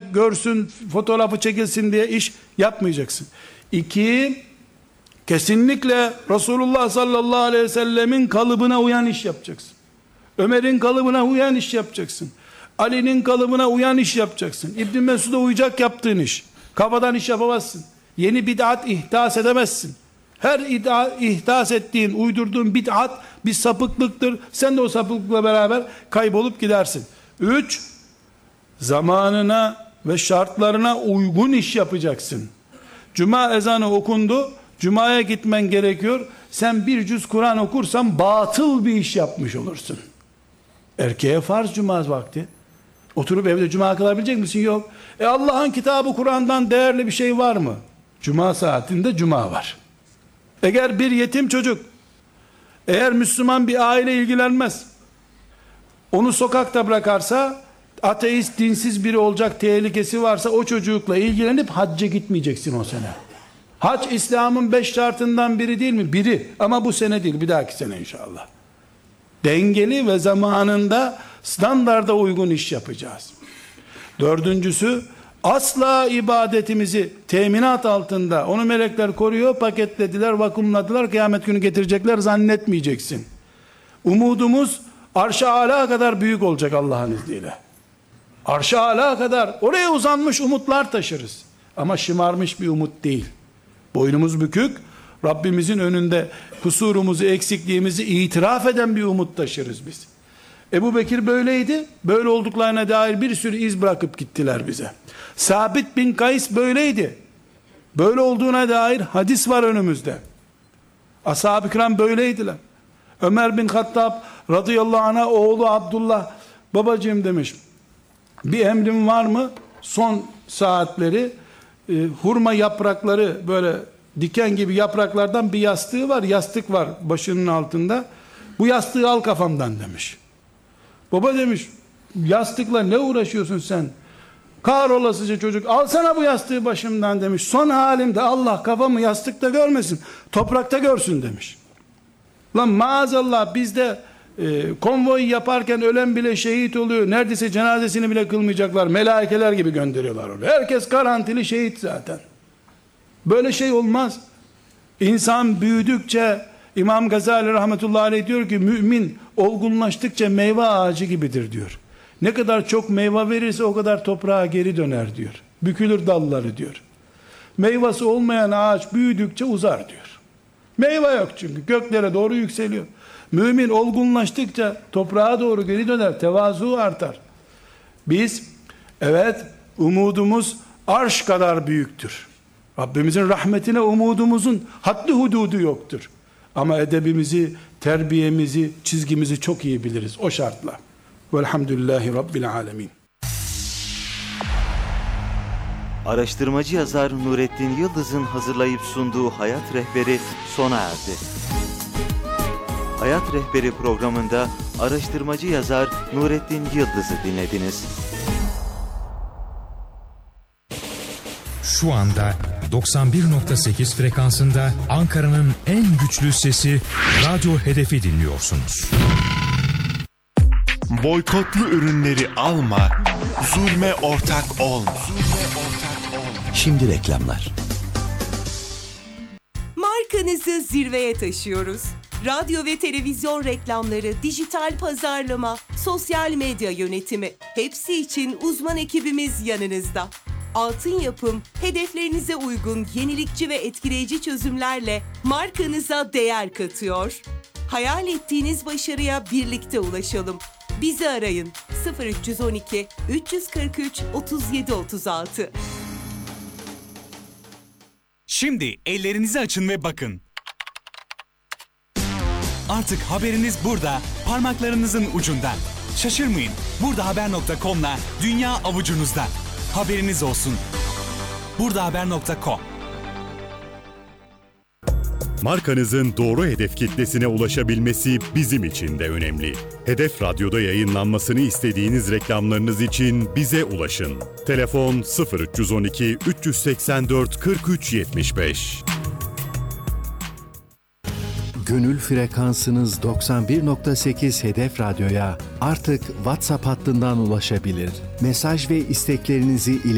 görsün, fotoğrafı çekilsin diye iş yapmayacaksın. 2, kesinlikle Resulullah sallallahu aleyhi ve sellemin kalıbına uyan iş yapacaksın. Ömer'in kalıbına uyan iş yapacaksın. Ali'nin kalıbına uyan iş yapacaksın. İbn Mesud'a uyacak yaptığın iş. Kafadan iş yapamazsın. Yeni bid'at ihdas edemezsin. Her ihdas ettiğin, uydurduğun bid'at bir sapıklıktır. Sen de o sapıklıkla beraber kaybolup gidersin. 3, zamanına ve şartlarına uygun iş yapacaksın. Cuma ezanı okundu. Cuma'ya gitmen gerekiyor. Sen bir cüz Kur'an okursan batıl bir iş yapmış olursun. Erkeğe farz cuma vakti. Oturup evde cuma kılabilecek misin? Yok. Allah'ın kitabı Kur'an'dan değerli bir şey var mı? Cuma saatinde cuma var. Eğer bir yetim çocuk, eğer Müslüman bir aile ilgilenmez, onu sokakta bırakarsa, ateist, dinsiz biri olacak tehlikesi varsa, o çocukla ilgilenip hacca gitmeyeceksin o sene. Hac İslam'ın 5 şartından biri değil mi? Biri. Ama bu sene değil, bir dahaki sene inşallah. Dengeli ve zamanında, standarda uygun iş yapacağız. 4'üncüsü, asla ibadetimizi teminat altında, onu melekler koruyor, paketlediler, vakumladılar, kıyamet günü getirecekler zannetmeyeceksin. Umudumuz arş-ı âlâ kadar büyük olacak Allah'ın izniyle. Arş-ı âlâ kadar oraya uzanmış umutlar taşırız. Ama şımarmış bir umut değil. Boynumuz bükük, Rabbimizin önünde kusurumuzu, eksikliğimizi itiraf eden bir umut taşırız biz. Ebu Bekir böyleydi. Böyle olduklarına dair bir sürü iz bırakıp gittiler bize. Sabit bin Kays böyleydi. Böyle olduğuna dair hadis var önümüzde. Ashab-ı kiram böyleydiler. Ömer bin Hattab radıyallahu anh'a oğlu Abdullah, babacığım demiş, bir emrim var mı? Son saatleri hurma yaprakları, böyle diken gibi yapraklardan bir yastığı var, yastık var başının altında. Bu yastığı al kafamdan demiş. Baba demiş, yastıkla ne uğraşıyorsun sen? Kahrolasıca çocuk, alsana bu yastığı başımdan demiş. Son halimde Allah kafamı yastıkta görmesin, toprakta görsün demiş. Lan maazallah bizde konvoy yaparken ölen bile şehit oluyor. Neredeyse cenazesini bile kılmayacaklar. Melaikeler gibi gönderiyorlar oraya. Herkes garantili şehit zaten. Böyle şey olmaz. İnsan büyüdükçe, İmam Gazali rahmetullahi aleyh diyor ki, mümin olgunlaştıkça meyve ağacı gibidir diyor. Ne kadar çok meyve verirse o kadar toprağa geri döner diyor. Bükülür dalları diyor. Meyvesi olmayan ağaç büyüdükçe uzar diyor. Meyve yok çünkü, göklere doğru yükseliyor. Mümin olgunlaştıkça toprağa doğru geri döner, tevazu artar. Biz, evet, umudumuz arş kadar büyüktür. Rabbimizin rahmetine umudumuzun haddi hududu yoktur. Ama edebimizi, terbiyemizi, çizgimizi çok iyi biliriz o şartla. Velhamdülillahi Rabbil alemin. Araştırmacı yazar Nurettin Yıldız'ın hazırlayıp sunduğu Hayat Rehberi sona erdi. Hayat Rehberi programında araştırmacı yazar Nurettin Yıldız'ı dinlediniz. Şu anda 91.8 frekansında Ankara'nın en güçlü sesi Radyo Hedef'i dinliyorsunuz. Boykotlu ürünleri alma, zulme ortak olma. Şimdi reklamlar. Markanızı zirveye taşıyoruz. Radyo ve televizyon reklamları, dijital pazarlama, sosyal medya yönetimi, hepsi için uzman ekibimiz yanınızda. Altın Yapım, hedeflerinize uygun yenilikçi ve etkileyici çözümlerle markanıza değer katıyor. Hayal ettiğiniz başarıya birlikte ulaşalım. Bizi arayın 0312 343 37 36. Şimdi ellerinizi açın ve bakın. Artık haberiniz burada, parmaklarınızın ucunda. Şaşırmayın, buradahaber.com'la dünya avucunuzda. Haberiniz olsun. buradahaber.com. Markanızın doğru hedef kitlesine ulaşabilmesi bizim için de önemli. Hedef Radyo'da yayınlanmasını istediğiniz reklamlarınız için bize ulaşın. Telefon 0312 384 43 75. Gönül frekansınız 91.8 Hedef Radyo'ya artık WhatsApp hattından ulaşabilir. Mesaj ve isteklerinizi